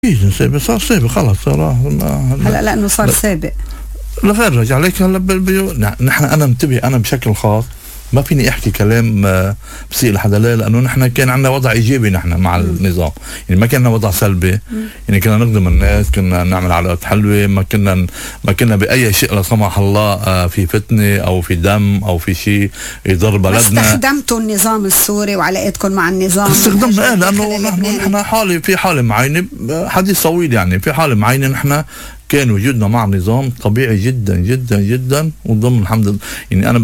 سابق صار سابق خلص صراحة. هلا لانه صار سابق لا غير رجع عليك هلا نحن انا منتبه انا بشكل خاص ما فيني احكي كلام بسيء لحدا لانه نحن كان عندنا وضع ايجابي نحن مع النظام، يعني ما كان وضع سلبي، يعني كنا نخدم الناس، كنا نعمل علاقات حلوه، ما كنا باي شيء لا سمح الله في فتنه او في دم او في شيء يضر بلدنا. استخدمتوا النظام السوري وعلاقتكم مع النظام؟ استخدمنا لانه نحن في حاله معينه، حديث طويل يعني، في حاله معينه نحن كان وجودنا مع النظام طبيعي جدا جدا جدا، وضمن الحمد لله. يعني انا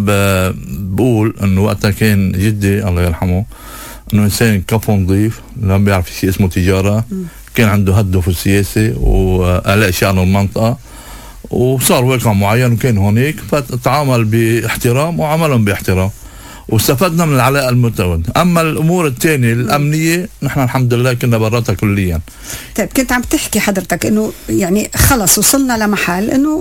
بقول انه وقتها كان جدي الله يرحمه انه انسان كفو نظيف، لا بيعرف شيء اسمه تجاره، كان عنده هدف السياسي وآلاء شأن المنطقه، وصار واقع معين وكان هونيك، فتعامل باحترام وعملهم باحترام، واستفدنا من العلاقه المتواجده. اما الامور الثانيه الامنيه نحن الحمد لله كنا براتها كليا. طيب كنت عم تحكي حضرتك انه يعني خلص وصلنا لمحل انه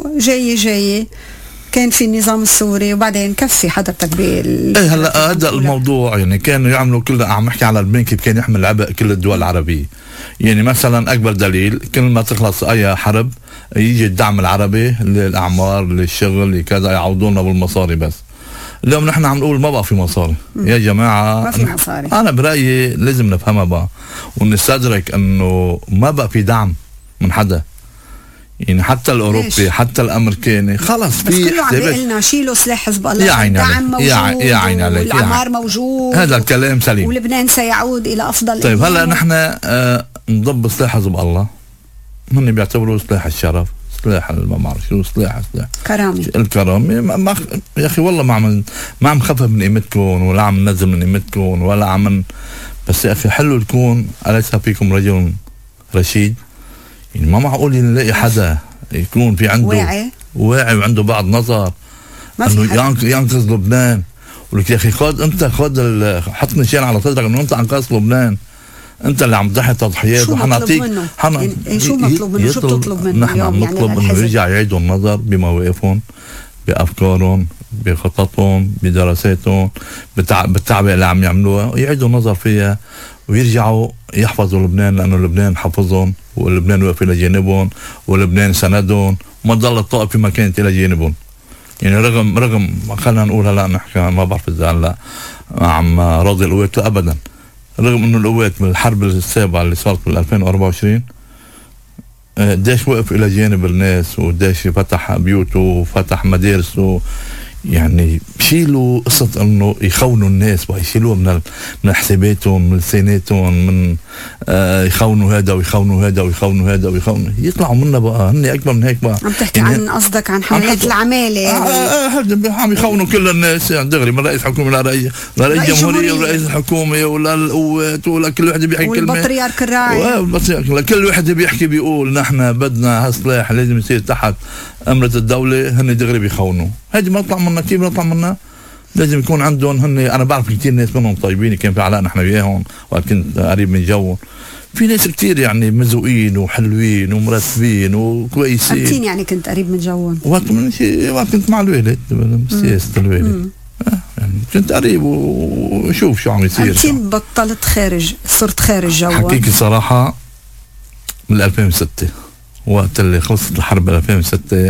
جاي كان في النظام السوري وبعدين كفي حضرتك ايه هلا هذا الموضوع، يعني كانوا يعملوا كل عم نحكي على لبنان كيف كان يحمل عبء كل الدول العربيه. يعني مثلا اكبر دليل كل ما تخلص اي حرب يجي الدعم العربي للاعمار للشغل لكذا يعوضونا بالمصاري، بس اليوم نحن عم نقول ما بقى في مصاري. يا جماعة ما في مصاري. أنا برأيي لازم نفهمها بقى ونستدرك أنه ما بقى في دعم من حدا، يعني حتى الأوروبي حتى الأمريكاني خلص في كله عم بيقلنا شيلوا سلاح حزب الله، الدعم موجود والأعمار موجود، هذا الكلام سليم ولبنان سيعود إلى أفضل. طيب هلا نحن نضب سلاح حزب الله، هن بيعتبروا سلاح الشرف، سلاح ما بعرف شو سلاح كرامي الكرامي. يا اخي والله ما عم خفف من قيمتكم ولا عم ننزل من قيمتكم ولا عم بس يا اخي حلو يكون أليس فيكم رجل رشيد؟ يعني ما معقول نلاقي حدا يكون في عنده واعي وعنده بعض نظر انه ينقذ لبنان، ولك يا اخي حط نشان على صدرك انه انت انقذت لبنان، انت اللي عم تضحي تضحيات وحنعطيك. شو مطلوب منه؟ شو بتطلب منه؟ نحن عم نطلب انه يرجع يعيدوا النظر بمواقفهم، بافكارهم، بخططهم، بدراساتهم، بالتعبئه اللي عم يعملوها، ويعيدوا النظر فيها ويرجعوا يحفظوا لبنان، لانه لبنان حفظهم ولبنان وقف الى جانبهم ولبنان سندهم، وما ضل الطائف في مكان الى جانبهم. يعني رغم خلينا نقول هلا نحكي ما بعرف اذا هلا عم راضي القوات ابدا، رغم انه القوات من الحرب السابقه اللي صارت بال 2024 قديش وقف الى جانب الناس، وقديش فتح بيوته وفتح مدارسه، يعني بشيلوا قصة انه يخونوا الناس بقى، يشيلوها من حساباتهم من لساناتهم، من يخونوا هذا ويخونوا هذا ويخونوا هذا ويخونوا، يطلعوا منا بقى هن اكبر من هيك بقى. عم تحكي يعني عن قصدك عن حملات العمالة عم يخونوا كل الناس، يعني دغري من رئيس حكومة لرئيس جمهورية ورئيس الحكومة ولا القوات ولا كل واحد بيحكي كلمة، والبطريرك الراعي كل واحد بيحكي بيقول نحن بدنا هالسلاح لازم يصير تحت أمرة الدولة، هن دغري بيخونوا. هذه ما طلع منا، كيف نطلع منا؟ لازم يكون عندهم هن. انا بعرف كثير ناس منهم طيبين، كان في علاقه نحن وياهم وقت كنت قريب من جوهم، في ناس كثير يعني مزوقين وحلوين ومرتبين وكويسين. أمتين يعني كنت قريب من جوهم؟ وقت كنت مع الوالد بسياسة الوالد، يعني كنت قريب وشوف شو عم يصير. أمتين بطلت صرت خارج جوهم؟ حقيقي صراحه من 2006 وقت اللي خلصت الحرب 2006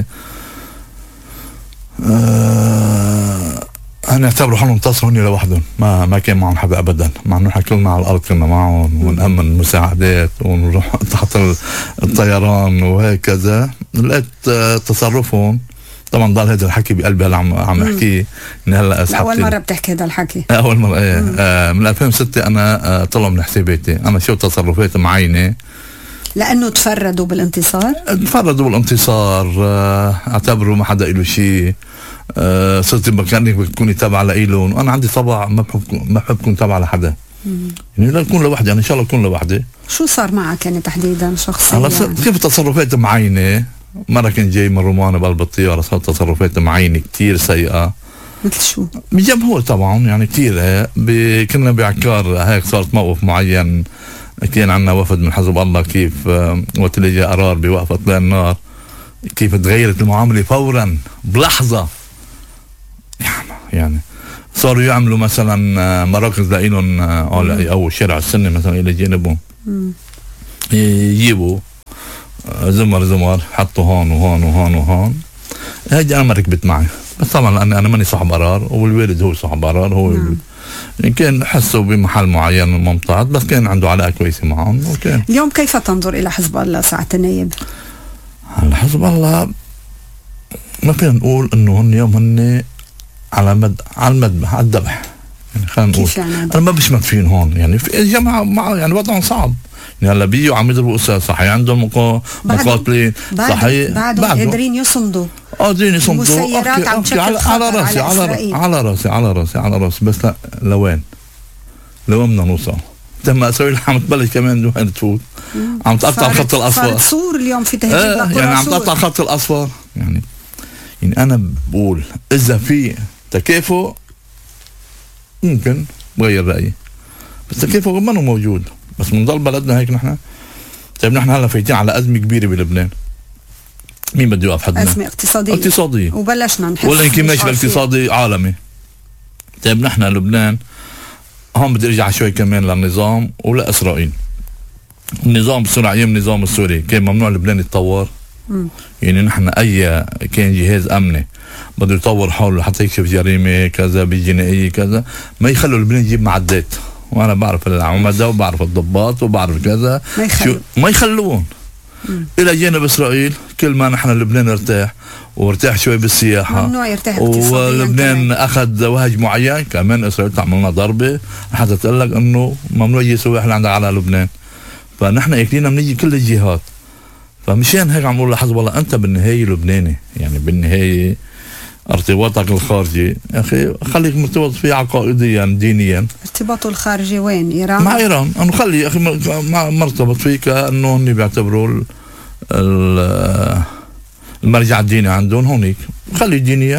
أنا اعتبروا حالهم انتصروا هني لوحدهم، ما كان معهم حدا ابدا، مع انه كلنا على الارض كنا معهم ونأمن المساعدات ونروح تحت الطيران وهكذا. لقيت تصرفهم طبعا ضل هذا الحكي بقلبي هلا عم احكيه ان هلا اسحبت. اول مره بتحكي هذا الحكي؟ اول مره من 2006 انا طلعوا من حساباتي، انا شو تصرفات معينه لانه تفردوا بالانتصار. اعتبروا ما حدا له شيء، صرت بكانك بتكوني تابعه لإلهم، وانا عندي طبع ما بحب كون تابعه لحدا، يعني لا اكون لوحدي، يعني ان شاء الله اكون لوحدي. شو صار معك يعني تحديدا شخصيا؟ يعني كيف تصرفات معينه، مره كنت جاي من رومانيا بقلب الطياره، صارت تصرفات معينه كثير سيئه. مثل شو؟ بجمهور طبعا يعني كثير، كنا بعكار هيك صارت موقف معين، كان عندنا وفد من حزب الله، كيف وقت اللي جاء قرار بوقف اطلاق النار كيف تغيرت المعامله فورا بلحظه، يعني صاروا يعملوا مثلا مراكز لإلهم او شارع السنه مثلا الى جانبهم، يجيبوا زمر حطوا هون وهون وهون وهون. هيدي انا ما ركبت معي، بس طبعا لاني انا ماني صاحب قرار، والوالد هو صاحب قرار. هو يعني كان حسوا بمحل معين ممتاز، بس كان عنده علاقه كويسه معهم. وكان اليوم كيف تنظر الى حزب الله سعادة النائب؟ هلا حزب الله ما فينا نقول انه هن على المذبح، على الذبح. يعني خلينا نقول انا ما بشمت فيهم هون، يعني في جماعه مع يعني وضعهم صعب. يعني هلا بيجوا عم يضربوا اساس صحيح، عندهم مقاتلين صحيح، بعدهم قادرين يصمدوا، قادرين يصمدوا. مسيرات عم تشكل على راسي على راسي على راسي على راسي، بس لا لوين بدنا نوصل؟ لما اسرائيل عم تبلش كمان وين تفوت، عم تقطع الخط الاصفر. صارت صور اليوم في تهديد يعني عم تقطع الخط الاصفر. يعني انا بقول اذا في تكافؤ ممكن بغير رايي، بس التكافؤ ما موجود. بس بنضل بلدنا هيك نحن. طيب نحن هلا فايتين على ازمه كبيره بلبنان، مين بده يوقف حدنا؟ ازمه اقتصاديه وبلشنا نحس ولا يمكن ماشي بالاقتصادي عالمي. طيب نحن لبنان هون بدي ارجع شوي كمان للنظام ولا اسرائيل. النظام بسرعه ايام النظام السوري كان ممنوع لبنان يتطور. يعني نحن اي كان جهاز امني بده يطور حوله حتى يكشف جريمه كذا بالجنائيه كذا، ما يخلوا لبنان يجيب معدات. وانا بعرف العمدة وبعرف الضباط وبعرف كذا، ما يخلوهم. الى جانب اسرائيل كل ما نحن لبنان ارتاح شوي بالسياحه، ممنوع يرتاح ولبنان اخذ وهج معين، كمان اسرائيل تعمل لنا ضربه حتى تقول لك انه ممنوع يجي سواح لعندك على لبنان. فنحن اكلينا بنيجي كل الجهات. فمشان هيك عم نقول لحزب الله انت بالنهايه لبناني، يعني بالنهايه ارتباطك الخارجي يا اخي خليك مرتبط فيه عقائديا دينيا. ارتباطه الخارجي وين؟ ايران؟ مع ايران. انه خلي يا اخي مرتبط فيه كانه هن بيعتبروا المرجع الديني عندهم هونيك. خلي دينيا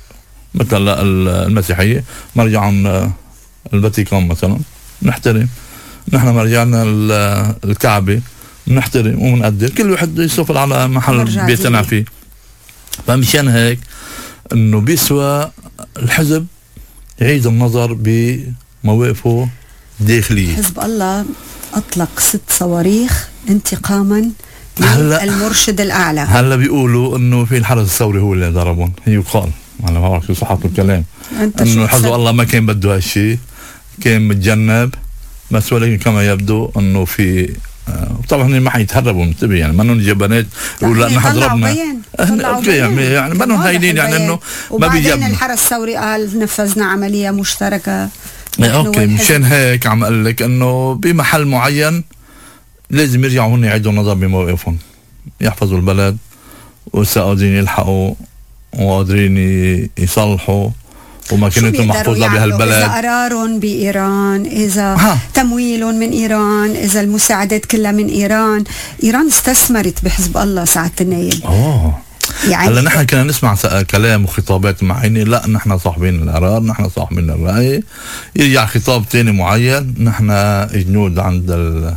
مثل المسيحيه مرجع الفاتيكان مثلا نحترم، نحن مرجعنا الكعبه نحترم ومنقدر، كل واحد يسافر على محل بيتنا فيه. فمشان هيك انه بيسوى الحزب يعيد النظر بمواقفه الداخليه. حزب الله اطلق 6 صواريخ انتقاما من المرشد الاعلى. هلا بيقولوا انه في الحرس الثوري هو اللي ضربهم، هي يقال، انا ما بعرف شو صحة الكلام، انه حزب الله ما كان بده هالشيء، كان متجنب. بس ولكن كما يبدو انه في طبعا ما حيتهربوا، انتبه يعني ما انهم جبانات يقولوا لا نحن ضربنا. اوكي يعني ما انهم هايلين، يعني انه ما بيجبنا. وبعدين الحرس الثوري قال نفذنا عمليه مشتركه. اوكي مشان هيك عم اقول لك انه بمحل معين لازم يرجعوا هن يعيدوا النظر بموقفهم، يحفظوا البلد وقادرين يلحقوا وقادرين يصلحوا وماكينتهم محفوظة بهالبلد. إذا قرار بإيران، إذا تمويل من إيران، إذا المساعدات كلها من إيران. إيران استثمرت بحزب الله سعادة النائب. يعني هلا نحن كنا نسمع كلام وخطابات معينة، لا نحن صاحبين القرار، نحن صاحبين الرأي. يرجع خطاب تاني معين، نحن جنود عند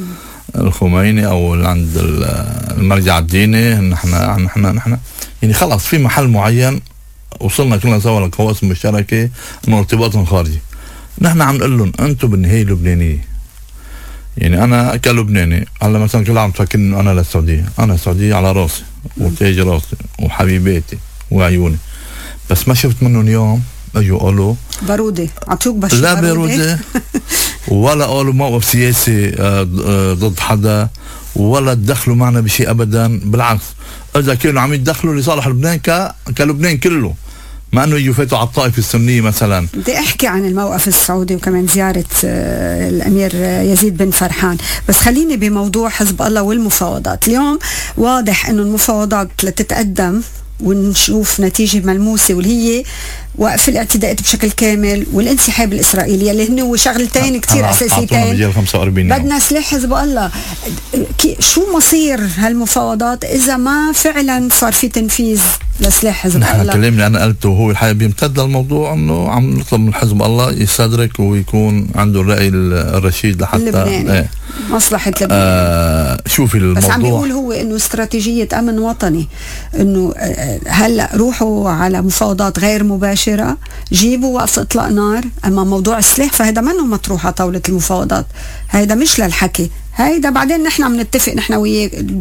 الخميني او عند المرجع الديني، نحن يعني خلص في محل معين وصلنا كلنا سوا للقواسم المشتركه انه ارتباطهم خارجي. نحن عم نقول لهم انتم بالنهايه لبنانيه. يعني انا كلبناني هلا مثلا كل عم تفكر انه انا للسعوديه، انا السعوديه على راسي وتاج راسي وحبيباتي وعيوني، بس ما شفت منهم يوم اجوا قالوا بارودة عطوك بس لا بارودة ولا قالوا موقف سياسي ضد حدا ولا تدخلوا معنا بشيء ابدا. بالعكس اذا كانوا عم يتدخلوا لصالح لبنان كلبنان كله، ما انه يجوا فاتوا على الطائفه السنيه مثلا. بدي احكي عن الموقف السعودي وكمان زياره الامير يزيد بن فرحان، بس خليني بموضوع حزب الله والمفاوضات. اليوم واضح انه المفاوضات لتتقدم ونشوف نتيجة ملموسة، واللي هي وقف الاعتداءات بشكل كامل والانسحاب الإسرائيلي اللي هن شغلتين كتير أساسيتين. بدنا سلاح حزب الله. شو مصير هالمفاوضات إذا ما فعلا صار في تنفيذ لسلاح حزب الله؟ نحن كلامنا أنا قلته هو الحقيقة بيمتد للموضوع أنه عم نطلب من حزب الله يستدرك ويكون عنده الرأي الرشيد لحتى مصلحة لبنان. شوفي الموضوع بس عم بيقول هو انه استراتيجية امن وطني، انه هلا روحوا على مفاوضات غير مباشرة، جيبوا وقف اطلاق نار، اما موضوع السلاح فهذا منه مطروح على طاولة المفاوضات، هيدا مش للحكي، هيدا بعدين نحن عم نتفق نحن وياه